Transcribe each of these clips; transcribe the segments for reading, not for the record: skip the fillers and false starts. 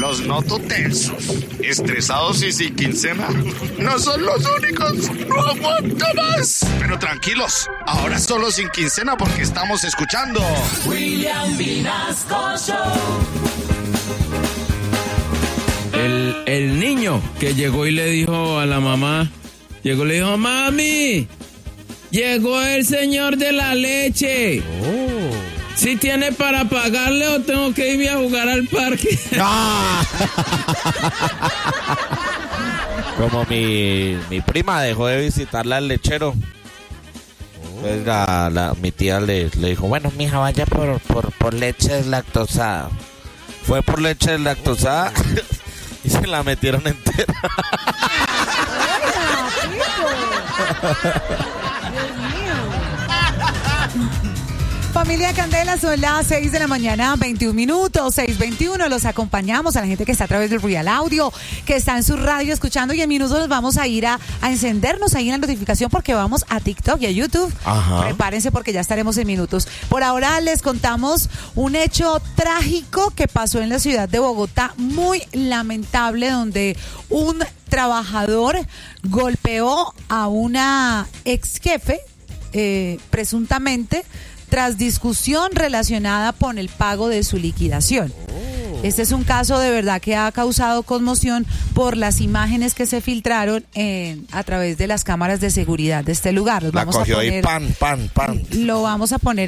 Los noto tensos, estresados y sin quincena. No son los únicos, no aguanto más. Pero tranquilos, ahora solo sin quincena porque estamos escuchando William Vinasco Show. El niño que llegó y le dijo a la mamá, le dijo, mami, llegó el señor de la leche. ¿Sí tiene para pagarle o tengo que irme a jugar al parque? Como mi prima dejó de visitarla al lechero. Entonces mi tía le dijo, bueno, mija, vaya por leche deslactosada. Fue por leche deslactosada y se la metieron entera. Familia Candela, son las 6 de la mañana, 21 minutos, 6:21. Los acompañamos a la gente que está a través del Real Audio, que está en su radio escuchando, y en minutos nos vamos a ir a encendernos ahí en la notificación porque vamos a TikTok y a YouTube. Ajá. Prepárense porque ya estaremos en minutos. Por ahora les contamos un hecho trágico que pasó en la ciudad de Bogotá, muy lamentable, donde un trabajador golpeó a una ex jefe, presuntamente, tras discusión relacionada con el pago de su liquidación. Este es un caso de verdad que ha causado conmoción por las imágenes que se filtraron a través de las cámaras de seguridad de este lugar. Los La vamos cogió a poner, y pan. Lo vamos a poner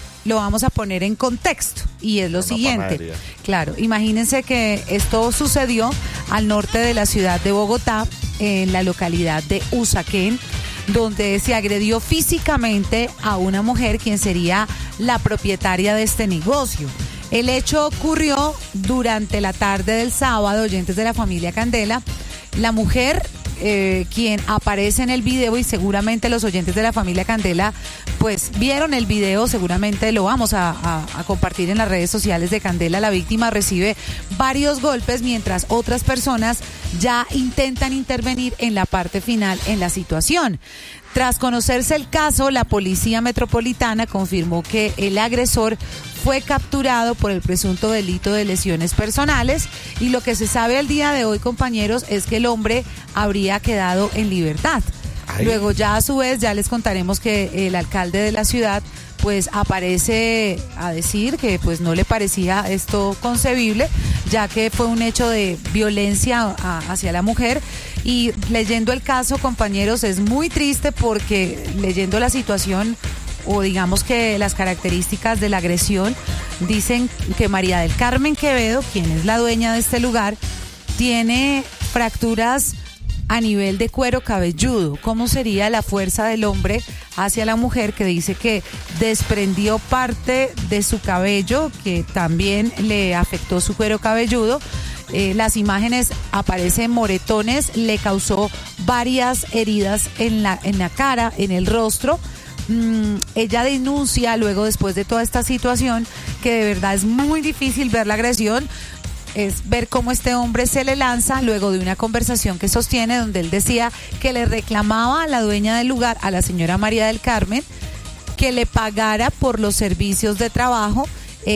en contexto, y es lo siguiente. Panadería. Claro, imagínense que esto sucedió al norte de la ciudad de Bogotá, en la localidad de Usaquén, donde se agredió físicamente a una mujer quien sería la propietaria de este negocio. El hecho ocurrió durante la tarde del sábado, oyentes de la familia Candela. La mujer, quien aparece en el video, y seguramente los oyentes de la familia Candela pues vieron el video, seguramente lo vamos a compartir en las redes sociales de Candela. La víctima recibe varios golpes mientras otras personas ya intentan intervenir en la parte final en la situación. Tras conocerse el caso, la Policía Metropolitana confirmó que el agresor fue capturado por el presunto delito de lesiones personales, y lo que se sabe al día de hoy, compañeros, es que el hombre habría quedado en libertad. Ay. Luego ya a su vez ya les contaremos que el alcalde de la ciudad pues aparece a decir que pues no le parecía esto concebible, ya que fue un hecho de violencia hacia la mujer. Y leyendo el caso, compañeros, es muy triste porque leyendo la situación, o digamos que las características de la agresión, dicen que María del Carmen Quevedo, quien es la dueña de este lugar, tiene fracturas a nivel de cuero cabelludo. ¿Cómo sería la fuerza del hombre hacia la mujer, que dice que desprendió parte de su cabello, que también le afectó su cuero cabelludo? Las imágenes aparecen moretones, le causó varias heridas en la cara, en el rostro. Ella denuncia luego, después de toda esta situación, que de verdad es muy difícil ver la agresión. Es ver cómo este hombre se le lanza luego de una conversación que sostiene, donde él decía que le reclamaba a la dueña del lugar, a la señora María del Carmen, que le pagara por los servicios de trabajo.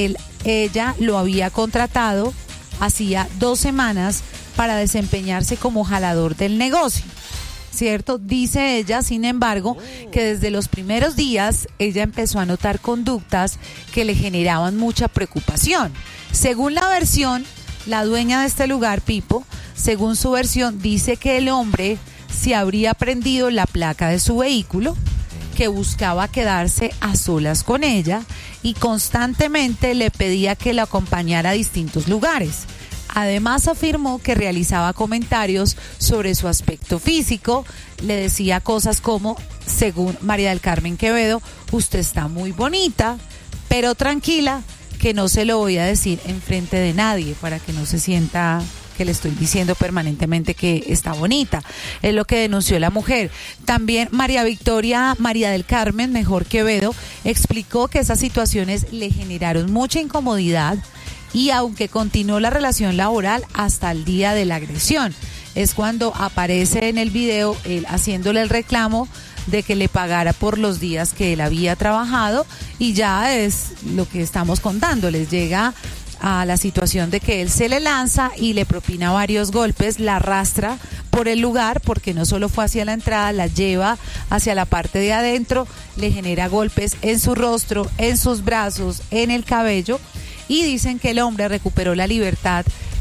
Ella lo había contratado hacía 2 semanas para desempeñarse como jalador del negocio, ¿cierto? Dice ella, sin embargo, que desde los primeros días ella empezó a notar conductas que le generaban mucha preocupación. Según la versión, la dueña de este lugar, Pipo, según su versión, dice que el hombre se habría prendido la placa de su vehículo, que buscaba quedarse a solas con ella y constantemente le pedía que la acompañara a distintos lugares. Además, afirmó que realizaba comentarios sobre su aspecto físico. Le decía cosas como, según María del Carmen Quevedo, usted está muy bonita, pero tranquila, que no se lo voy a decir enfrente de nadie, para que no se sienta que le estoy diciendo permanentemente que está bonita. Es lo que denunció la mujer. También María del Carmen Quevedo explicó que esas situaciones le generaron mucha incomodidad, y aunque continuó la relación laboral hasta el día de la agresión. Es cuando aparece en el video él haciéndole el reclamo de que le pagara por los días que él había trabajado, y ya es lo que estamos contando. Les llega a la situación de que él se le lanza y le propina varios golpes, la arrastra por el lugar porque no solo fue hacia la entrada, la lleva hacia la parte de adentro, le genera golpes en su rostro, en sus brazos, en el cabello, y dicen que el hombre recuperó la libertad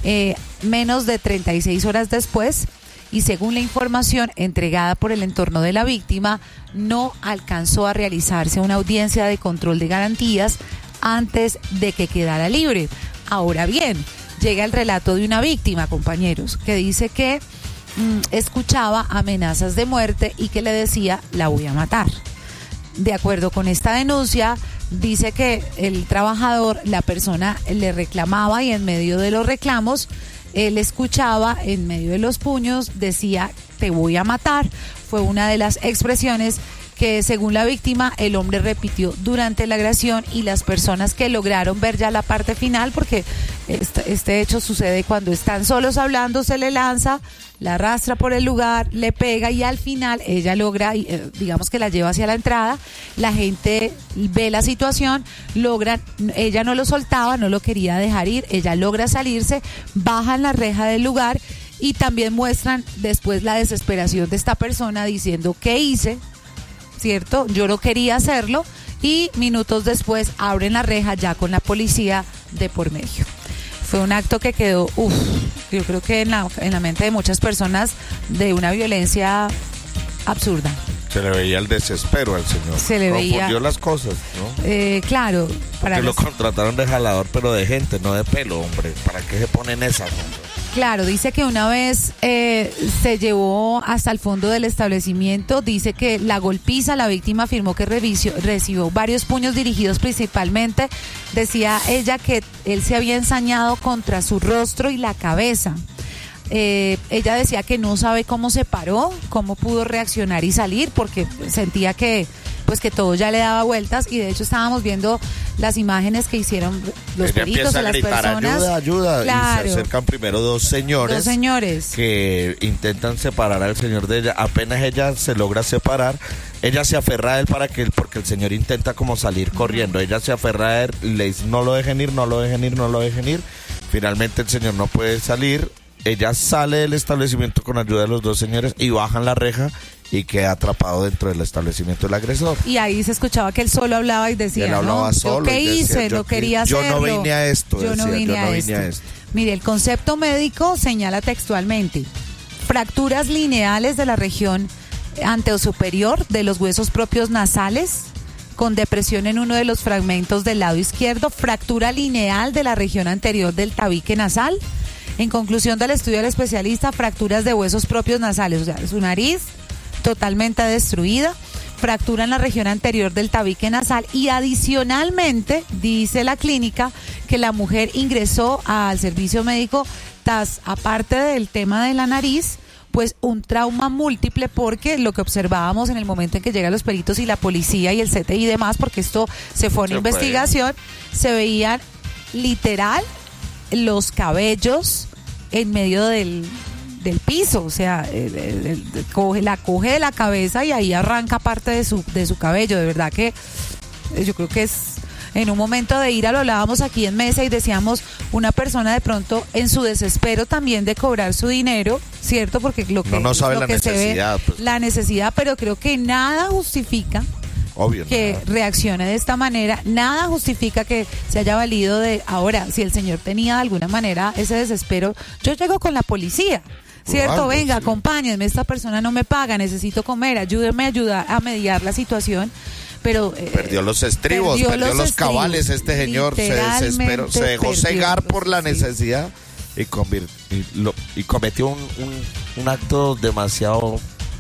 menos de 36 horas después, y según la información entregada por el entorno de la víctima, no alcanzó a realizarse una audiencia de control de garantías antes de que quedara libre. Ahora bien, llega el relato de una víctima, compañeros, que dice que escuchaba amenazas de muerte y que le decía, la voy a matar. De acuerdo con esta denuncia, dice que el trabajador, la persona le reclamaba y en medio de los reclamos, él escuchaba en medio de los puños, decía, te voy a matar. Fue una de las expresiones que según la víctima el hombre repitió durante la agresión, y las personas que lograron ver ya la parte final, porque este hecho sucede cuando están solos hablando, se le lanza, la arrastra por el lugar, le pega y al final ella logra, digamos que la lleva hacia la entrada, la gente ve la situación, ella no lo soltaba, no lo quería dejar ir, ella logra salirse, bajan la reja del lugar y también muestran después la desesperación de esta persona diciendo, ¿qué hice? ¿Cierto? Yo no quería hacerlo, y minutos después abren la reja ya con la policía de por medio. Fue un acto que quedó, yo creo que en la mente de muchas personas, de una violencia absurda. Se le veía el desespero al señor. Se le veía. Confundió las cosas, ¿no? Claro. Porque lo contrataron de jalador, pero de gente, no de pelo, hombre. ¿Para qué se ponen esas, hombre? Claro, dice que una vez se llevó hasta el fondo del establecimiento, dice que la golpiza, la víctima afirmó que recibió varios puños dirigidos principalmente, decía ella que él se había ensañado contra su rostro y la cabeza. Ella decía que no sabe cómo se paró, cómo pudo reaccionar y salir, porque sentía que todo ya le daba vueltas, y de hecho estábamos viendo las imágenes que hicieron los peritos o las personas. Ayuda, claro. Y se acercan primero dos señores que intentan separar al señor de ella. Apenas ella se logra separar, ella se aferra a él porque el señor intenta como salir corriendo. Ella se aferra a él, le dice, no lo dejen ir, no lo dejen ir, no lo dejen ir. Finalmente el señor no puede salir. Ella sale del establecimiento con ayuda de los dos señores y bajan la reja, y queda atrapado dentro del establecimiento el agresor. Y ahí se escuchaba que él solo hablaba y decía, él hablaba solo, ¿yo qué hice? No quería hacerlo. Yo no vine a esto. Yo no vine a esto. Mire, el concepto médico señala textualmente: fracturas lineales de la región anteosuperior de los huesos propios nasales, con depresión en uno de los fragmentos del lado izquierdo, fractura lineal de la región anterior del tabique nasal. En conclusión del estudio del especialista, fracturas de huesos propios nasales, o sea, su nariz totalmente destruida, fractura en la región anterior del tabique nasal, y adicionalmente dice la clínica que la mujer ingresó al servicio médico aparte del tema de la nariz, pues un trauma múltiple, porque lo que observábamos en el momento en que llegan los peritos y la policía y el CTI y demás, porque esto se fue a una investigación, se veían literal los cabellos en medio del piso, o sea, la coge de la cabeza y ahí arranca parte de su cabello. De verdad que yo creo que es, en un momento de ira, lo hablábamos aquí en mesa y decíamos, una persona de pronto en su desespero también de cobrar su dinero, ¿cierto? Porque lo que no sabe lo la que necesidad, se ve, la necesidad, pero creo que nada justifica que reaccione de esta manera, nada justifica que se haya valido de. Ahora, si el señor tenía de alguna manera ese desespero, yo llego con la policía, ¿cierto? Venga, sí, acompáñenme, esta persona no me paga, necesito comer, ayúdenme a mediar la situación. Pero perdió los estribos, perdió los cabales, este señor se desesperó, se dejó cegar por la necesidad y cometió un acto demasiado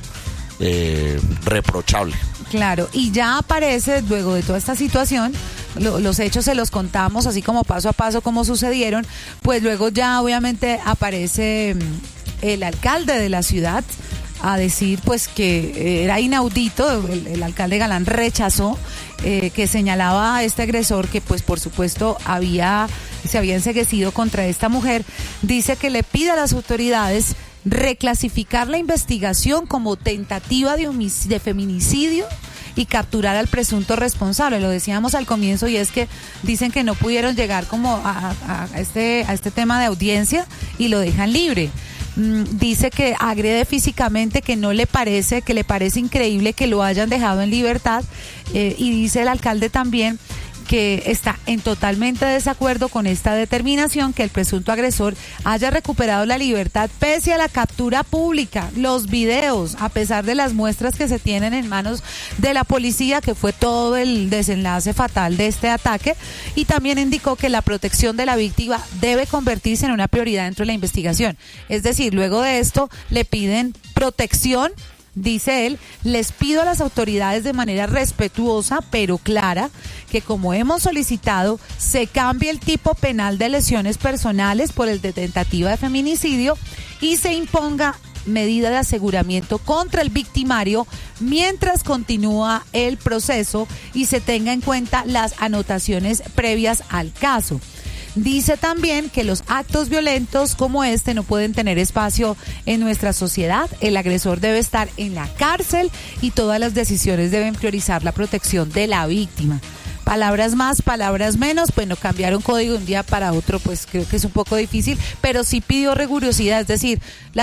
reprochable. Claro, y ya aparece, luego de toda esta situación, los hechos se los contamos así como paso a paso como sucedieron, pues luego ya obviamente aparece el alcalde de la ciudad a decir pues que era inaudito. El alcalde Galán rechazó, que señalaba a este agresor que pues por supuesto se había enceguecido contra esta mujer. Dice que le pide a las autoridades reclasificar la investigación como tentativa de feminicidio y capturar al presunto responsable. Lo decíamos al comienzo, y es que dicen que no pudieron llegar como a este tema de audiencia y lo dejan libre. Dice que agrede físicamente, que no le parece, que le parece increíble que lo hayan dejado en libertad, y dice el alcalde también que está en totalmente desacuerdo con esta determinación, que el presunto agresor haya recuperado la libertad pese a la captura pública, los videos, a pesar de las muestras que se tienen en manos de la policía, que fue todo el desenlace fatal de este ataque. Y también indicó que la protección de la víctima debe convertirse en una prioridad dentro de la investigación. Es decir, luego de esto le piden protección. Dice él, les pido a las autoridades de manera respetuosa pero clara que, como hemos solicitado, se cambie el tipo penal de lesiones personales por el de tentativa de feminicidio y se imponga medida de aseguramiento contra el victimario mientras continúa el proceso y se tenga en cuenta las anotaciones previas al caso. Dice también que los actos violentos como este no pueden tener espacio en nuestra sociedad. El agresor debe estar en la cárcel y todas las decisiones deben priorizar la protección de la víctima. Palabras más, palabras menos. Bueno, cambiar un código de un día para otro, pues creo que es un poco difícil, pero sí pidió rigurosidad. Es decir,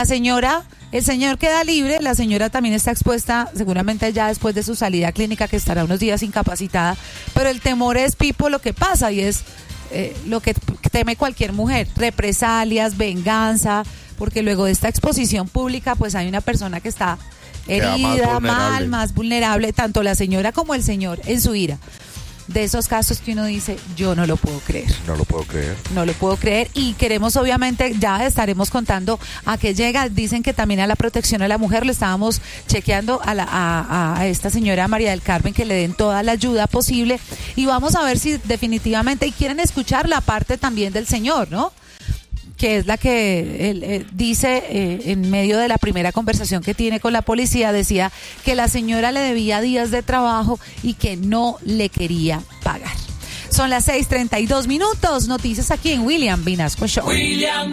el señor queda libre, la señora también está expuesta, seguramente ya después de su salida clínica, que estará unos días incapacitada, pero el temor es, Pipo, lo que pasa, y es lo que teme cualquier mujer: represalias, venganza, porque luego de esta exposición pública pues hay una persona que está herida, más vulnerable, tanto la señora como el señor en su ira. De esos casos que uno dice, yo no lo puedo creer. No lo puedo creer. No lo puedo creer, y queremos, obviamente, ya estaremos contando a qué llega. Dicen que también a la protección a la mujer, le estábamos chequeando a esta señora María del Carmen, que le den toda la ayuda posible, y vamos a ver si definitivamente, y quieren escuchar la parte también del señor, ¿no? Que es la que él dice en medio de la primera conversación que tiene con la policía. Decía que la señora le debía días de trabajo y que no le quería pagar. Son las 6:32. Noticias aquí en William Vinasco Show.